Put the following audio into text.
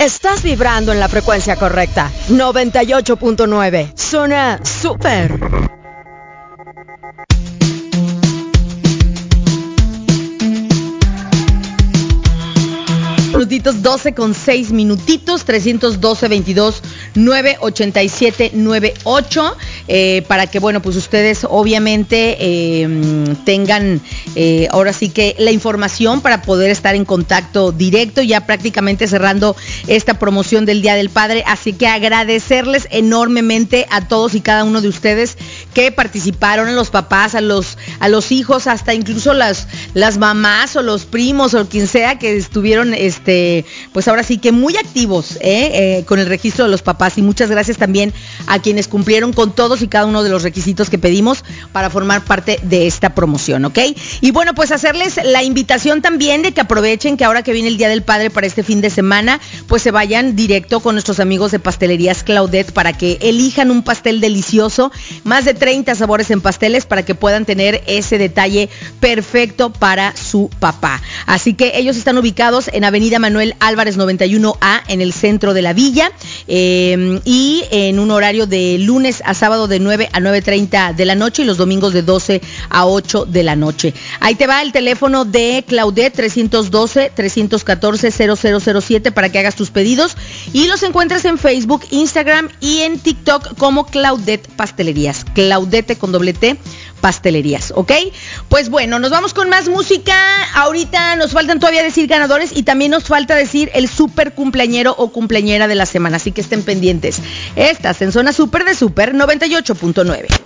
Estás vibrando en la frecuencia correcta. 98.9. Zona Super. Minutitos, 12:06 minutitos, 312-22-987-98, para que, bueno, pues ustedes obviamente tengan ahora sí que la información para poder estar en contacto directo, ya prácticamente cerrando esta promoción del Día del Padre, así que agradecerles enormemente a todos y cada uno de ustedes que participaron, a los papás, a los hijos, hasta incluso las mamás o los primos o quien sea que estuvieron pues ahora sí que muy activos con el registro de los papás, y muchas gracias también a quienes cumplieron con todos y cada uno de los requisitos que pedimos para formar parte de esta promoción, ¿ok? Y bueno, pues hacerles la invitación también de que aprovechen que ahora que viene el Día del Padre para este fin de semana, pues se vayan directo con nuestros amigos de Pastelerías Claudette para que elijan un pastel delicioso, más de 30 sabores en pasteles para que puedan tener ese detalle perfecto para su papá. Así que ellos están ubicados en Avenida Manuel Álvarez 91A en el centro de la villa, y en un horario de lunes a sábado de 9 a 9:30 de la noche y los domingos de 12 a 8 de la noche. Ahí te va el teléfono de Claudette, 312-314-0007 para que hagas tus pedidos, y los encuentras en Facebook, Instagram y en TikTok como Claudette Pastelerías, Claudette con doble T Pastelerías, ¿ok? Pues bueno, nos vamos con más música. Ahorita nos faltan todavía decir ganadores y también nos falta decir el super cumpleañero o cumpleañera de la semana, así que estén pendientes. Estás en Zona Super de Super 98.9.